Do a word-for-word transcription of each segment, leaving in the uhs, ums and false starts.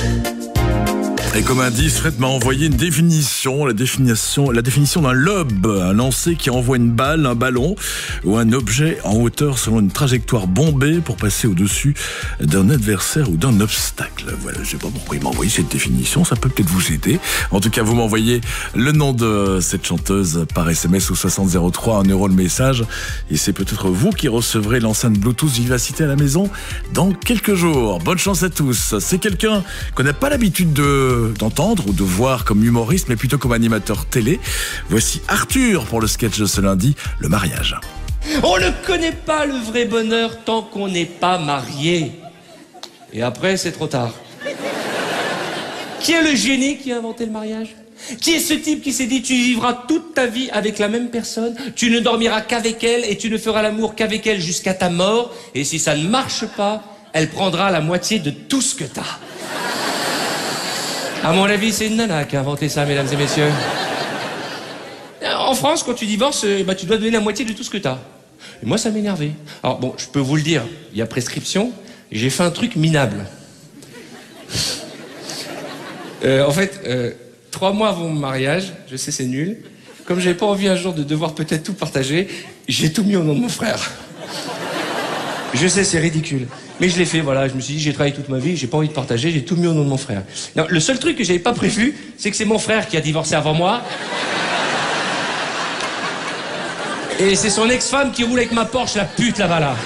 Et comme indice, Fred m'a envoyé une définition, la définition, la définition d'un lob, un lancer qui envoie une balle, un ballon ou un objet en hauteur selon une trajectoire bombée pour passer au-dessus d'un adversaire ou d'un obstacle. Voilà, je sais pas pourquoi il m'a envoyé cette définition, ça peut peut-être vous aider. En tout cas, vous m'envoyez le nom de cette chanteuse par S M S au soixante zéro trois, un euro le message, et c'est peut-être vous qui recevrez l'enceinte Bluetooth Vivacité à la maison dans quelques jours. Bonne chance à tous. C'est quelqu'un qu'on n'a pas l'habitude de d'entendre ou de voir comme humoriste, mais plutôt comme animateur télé. Voici Arthur pour le sketch de ce lundi, le mariage. On ne connaît pas le vrai bonheur tant qu'on n'est pas marié. Et après, c'est trop tard. Qui est le génie qui a inventé le mariage? Qui est ce type qui s'est dit tu vivras toute ta vie avec la même personne, tu ne dormiras qu'avec elle et tu ne feras l'amour qu'avec elle jusqu'à ta mort, et si ça ne marche pas, elle prendra la moitié de tout ce que t'as. À mon avis, c'est une nana qui a inventé ça, mesdames et messieurs. En France, quand tu divorces, bah, tu dois donner la moitié de tout ce que t'as. Et moi, ça m'énervait. Alors bon, je peux vous le dire, il y a prescription, j'ai fait un truc minable. Euh, en fait, euh, trois mois avant mon mariage, je sais c'est nul, comme j'avais pas envie un jour de devoir peut-être tout partager, j'ai tout mis au nom de mon frère. Je sais, c'est ridicule. Mais je l'ai fait, voilà, je me suis dit, j'ai travaillé toute ma vie, j'ai pas envie de partager, j'ai tout mis au nom de mon frère. Non, le seul truc que j'avais pas prévu, c'est que c'est mon frère qui a divorcé avant moi. Et c'est son ex-femme qui roule avec ma Porsche, la pute là-bas, là.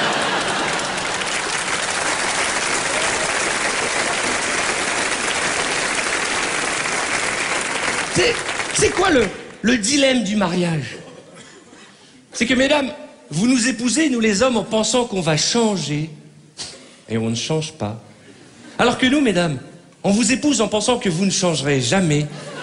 C'est, c'est quoi le, le dilemme du mariage? C'est que, mesdames, vous nous épousez, nous les hommes, en pensant qu'on va changer, et on ne change pas. Alors que nous, mesdames, on vous épouse en pensant que vous ne changerez jamais.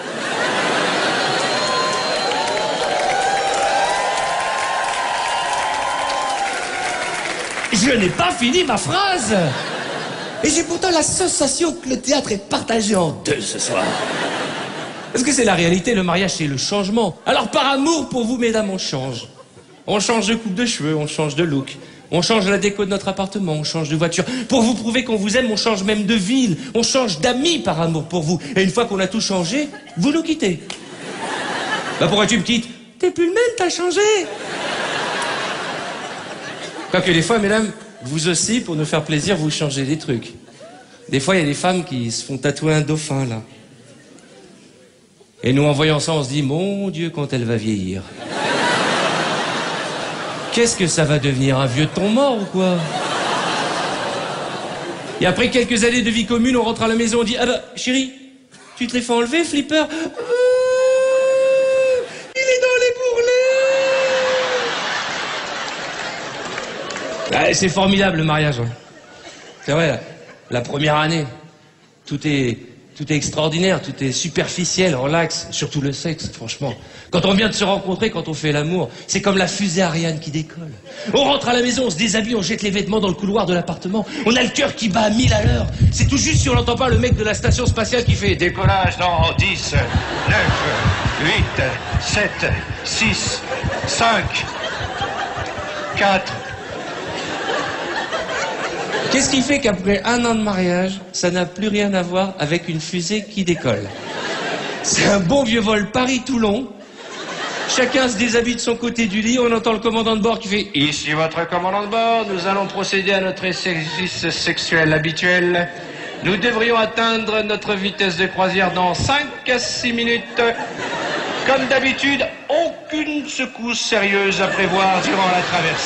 Je n'ai pas fini ma phrase. Et j'ai pourtant la sensation que le théâtre est partagé en deux ce soir. Parce que c'est la réalité, le mariage c'est le changement. Alors par amour pour vous, mesdames, on change. On change de coupe de cheveux, on change de look. On change la déco de notre appartement, on change de voiture. Pour vous prouver qu'on vous aime, on change même de ville. On change d'amis par amour pour vous. Et une fois qu'on a tout changé, vous nous quittez. Bah pourquoi tu me quittes? T'es plus le même, t'as changé. Quoique des fois, mesdames, vous aussi, pour nous faire plaisir, vous changez des trucs. Des fois, il y a des femmes qui se font tatouer un dauphin, là. Et nous, en voyant ça, on se dit, mon Dieu, quand elle va vieillir. Qu'est-ce que ça va devenir, un vieux thon mort ou quoi? Et après quelques années de vie commune, on rentre à la maison, on dit, ah bah, chérie, tu te l'es fait enlever, Flipper? euh, Il est dans les bourrelets. Ah, c'est formidable, le mariage. Hein. C'est vrai, la, la première année, tout est... Tout est extraordinaire, tout est superficiel, relax, surtout le sexe, franchement. Quand on vient de se rencontrer, quand on fait l'amour, c'est comme la fusée Ariane qui décolle. On rentre à la maison, on se déshabille, on jette les vêtements dans le couloir de l'appartement. On a le cœur qui bat à mille à l'heure. C'est tout juste si on n'entend pas le mec de la station spatiale qui fait décollage dans dix, neuf, huit, sept, six, cinq, quatre... Qu'est-ce qui fait qu'après un an de mariage, ça n'a plus rien à voir avec une fusée qui décolle? C'est un bon vieux vol Paris-Toulon. Chacun se déshabille de son côté du lit, on entend le commandant de bord qui fait « Ici votre commandant de bord, nous allons procéder à notre exercice sexuel habituel. Nous devrions atteindre notre vitesse de croisière dans cinq à six minutes. Comme d'habitude, aucune secousse sérieuse à prévoir durant la traversée. »